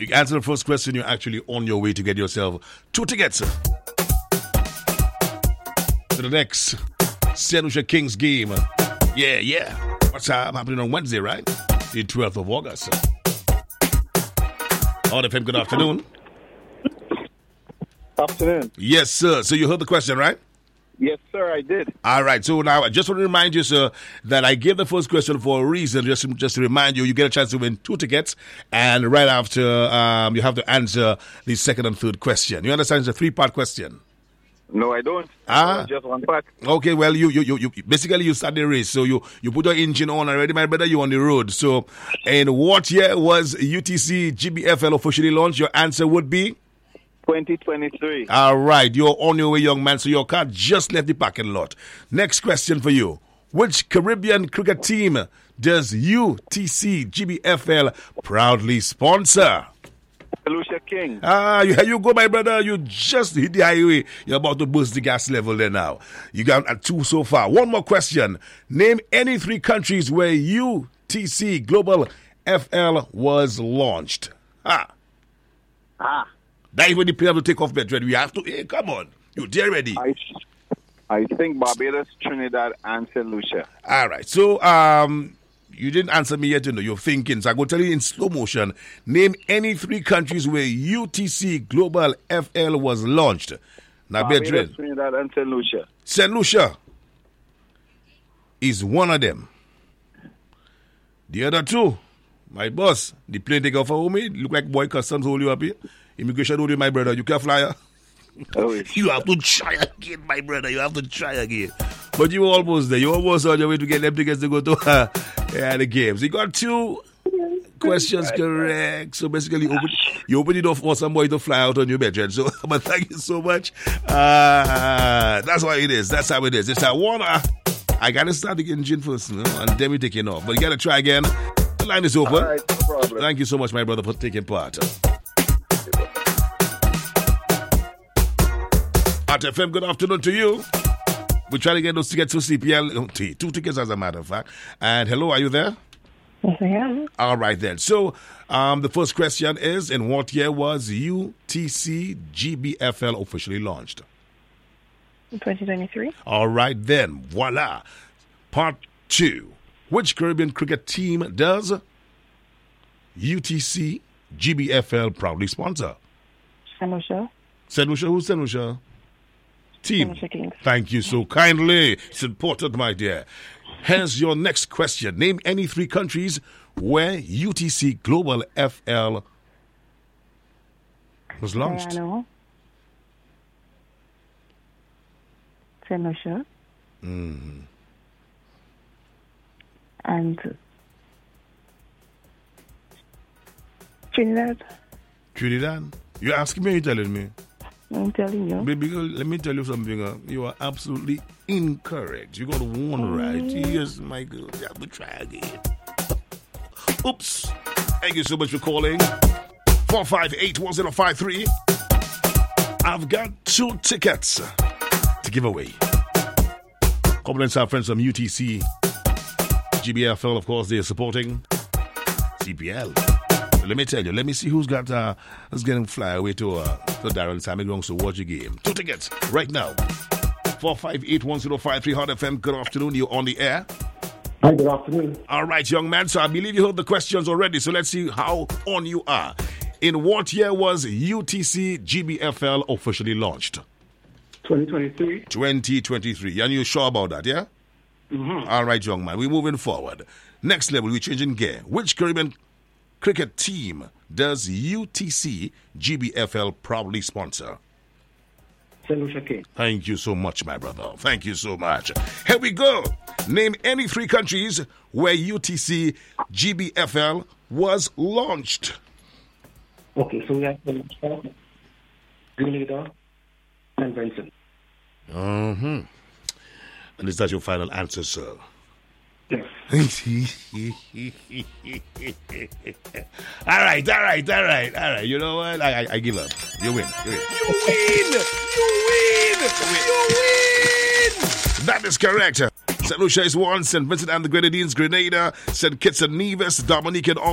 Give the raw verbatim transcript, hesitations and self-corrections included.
You answer the first question, you're actually on your way to get yourself two tickets to the next Saint Lucia Kings game. Yeah, yeah. What's uh, happening on Wednesday, right? The twelfth of August. Hot F M, good afternoon. Afternoon. Yes, sir. So you heard the question, right? Yes, sir, I did. All right. So now I just want to remind you, sir, that I gave the first question for a reason. Just, just to remind you, you get a chance to win two tickets. And right after, um, you have to answer the second and third question. You understand? It's a three-part question. No, I don't. Ah. Uh, just one part. Okay, well, you, you, you, you basically you start the race. So you, you put your engine on already, my brother, you're on the road. So in what year was U T C G B F L officially launched? Your answer would be? twenty twenty-three. All right, you're on your way, young man, so your car just left the parking lot. Next question for you. Which Caribbean cricket team does U T C G B F L proudly sponsor? Lucia King. Ah, you, here you go, my brother. You just hit the highway. You're about to boost the gas level there now. You got at two so far. One more question. Name any three countries where U T C Global F L was launched. Ah. Ah. That is when the player have to take off bed. We have to. Hey, come on. You're there ready. I, I think Barbados, Trinidad, and Saint Lucia. All right. So, um, you didn't answer me yet, you know. You're thinking. So I'm going to tell you in slow motion. Name any three countries where U T C Global F L was launched. Now, Barbados, Bedrin. Trinidad, and Saint Lucia. Saint Lucia is one of them. The other two, my boss, the plane take off for me. Look like boy customs hold you up here. Immigration hold you, my brother. You can't fly. Oh, you have to try again, my brother. You have to try again. But you were almost there. You almost on your way to get them tickets to go to uh, yeah, the games. You got two questions correct. So basically, you open, you open it up for some boy to fly out on your bedroom. So, but thank you so much. Uh, that's what it is. That's how it is. It's a one. Uh, I got to start the engine first, you know, and then we take it off. But you got to try again. The line is open. All right, no problem. Thank you so much, my brother, for taking part. At F M, good afternoon to you. We're trying to get those tickets to C P L. Oh, two tickets, as a matter of fact. And hello, are you there? Yes, I am. All right, then. So, um, the first question is, in what year was U T C G B F L officially launched? twenty twenty-three. All right, then. Voila. Part two. Which Caribbean cricket team does U T C G B F L proudly sponsor? Saint Lucia. Saint Lucia, who's Saint Lucia? Team. Saint Lucia Kings. Thank you so kindly. It's important, my dear. Here's your next question. Name any three countries where U T C Global F L was launched. Guyana. Saint Lucia. Mm-hmm. And Trinidad. Trinidad? You're asking me or you telling me? I'm telling you. Baby girl, let me tell you something. Uh, you are absolutely incorrect. You got one right. Yes, my girl. You have to try again. Oops. Thank you so much for calling. four five eight, one zero five three. I've got two tickets to give away. Compliments our friends from U T C. G B F L, of course, they're supporting C P L. So let me tell you, let me see who's got, uh, who's getting fly away to, uh, to Darren Sammy Grounds to watch the game. Two tickets right now. four five eight, one zero five three, Hot F M. Good afternoon. You're on the air. Hi, good afternoon. All right, young man. So I believe you heard the questions already. So let's see how on you are. In what year was U T C G B F L officially launched? twenty twenty-three. twenty twenty-three. And you're sure about that, yeah? Mm-hmm. All right, young man. We're moving forward. Next level, we're changing gear. Which Caribbean cricket team does U T C G B F L proudly sponsor? Saint Lucia King. Thank you so much, my brother. Thank you so much. Here we go. Name any three countries where U T C G B F L was launched. Okay, so we have Grenada and Vincent. Mm-hmm. And is that your final answer, sir? Yes. all right, all right, all right, all right. You know what? I, I, I give up. You win. You win. You win. You win. You win. That is correct. Saint Lucia is one. Saint Vincent and the Grenadines, Grenada. Saint Kitts and Nevis, Dominican.